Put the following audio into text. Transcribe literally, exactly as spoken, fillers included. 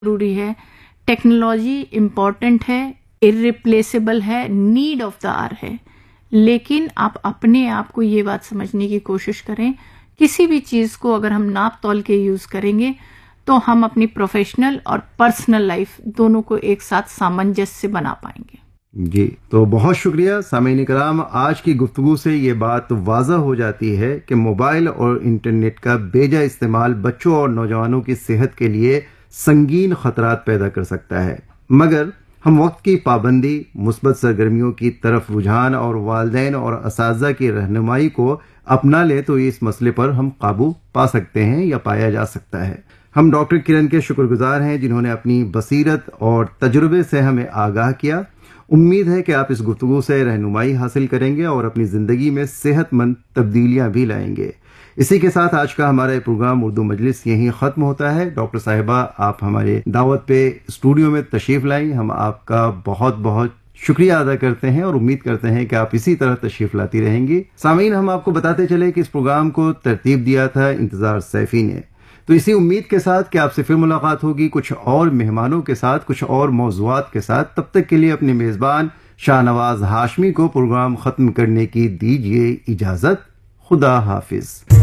ضروری ہے. Technology important ہے, irreplaceable ہے, نیڈ آف دا آر ہے, لیکن آپ اپنے آپ کو یہ بات سمجھنے کی کوشش کریں, کسی بھی چیز کو اگر ہم ناپ تول کے یوز کریں گے تو ہم اپنی پروفیشنل اور پرسنل لائف دونوں کو ایک ساتھ سامنجس سے بنا پائیں گے. جی تو بہت شکریہ سامعین کرام. آج کی گفتگو سے یہ بات واضح ہو جاتی ہے کہ موبائل اور انٹرنیٹ کا بیجا استعمال بچوں اور نوجوانوں کی صحت کے لیے سنگین خطرات پیدا کر سکتا ہے, مگر ہم وقت کی پابندی, مثبت سرگرمیوں کی طرف رجحان اور والدین اور اساتذہ کی رہنمائی کو اپنا لیں تو اس مسئلے پر ہم قابو پا سکتے ہیں یا پایا جا سکتا ہے. ہم ڈاکٹر کرن کے شکر گزار ہیں جنہوں نے اپنی بصیرت اور تجربے سے ہمیں آگاہ کیا. امید ہے کہ آپ اس گفتگو سے رہنمائی حاصل کریں گے اور اپنی زندگی میں صحت مند تبدیلیاں بھی لائیں گے. اسی کے ساتھ آج کا ہمارا پروگرام اردو مجلس یہیں ختم ہوتا ہے. ڈاکٹر صاحبہ, آپ ہمارے دعوت پہ اسٹوڈیو میں تشریف لائیں, ہم آپ کا بہت بہت شکریہ ادا کرتے ہیں اور امید کرتے ہیں کہ آپ اسی طرح تشریف لاتی رہیں گی. سامعین, ہم آپ کو بتاتے چلے کہ اس پروگرام کو ترتیب دیا تھا انتظار سیفی نے. تو اسی امید کے ساتھ کہ آپ سے پھر ملاقات ہوگی کچھ اور مہمانوں کے ساتھ, کچھ اور موضوعات کے ساتھ. تب تک کے لیے اپنے میزبان شاہ نواز ہاشمی کو پروگرام ختم کرنے کی دیجیے اجازت. خدا حافظ.